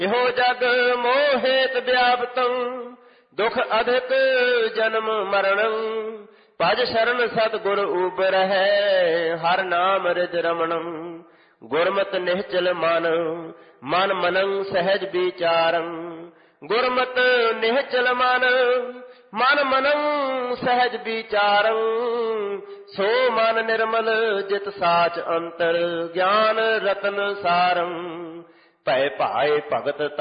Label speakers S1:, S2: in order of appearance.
S1: ਇਹੋ ਜਗ ਮੋਹਿਤ ਵਿਆਪਤੰ ਦੁਖ ਅਧਿਕ ਜਨਮ ਮਰਣੰ ਭਜ ਸ਼ਰਨ ਸਤਿਗੁਰ ਉਬਰਹਿ ਹਰਿ ਨਾਮ ਰਿਜ ਰਮਣੰ ਗੁਰਮਤਿ ਨਿਹਚਲ ਮਨ ਮਨ ਮਨੰ ਸਹਿਜ ਵਿਚਾਰੰ ਗੁਰਮਤਿ ਨਿਹਚਲ ਮਨ ਮਨ ਮਨੰ ਸਹਿਜ ਵਿਚਾਰੰ ਸੋ ਮਨ ਨਿਰਮਲ ਜਿਤ ਸਾਚ ਅੰਤਰ ਗਿਆਨ ਰਤਨ ਸਾਰੰ ਭੈ ਭਾਏ ਭਗਤ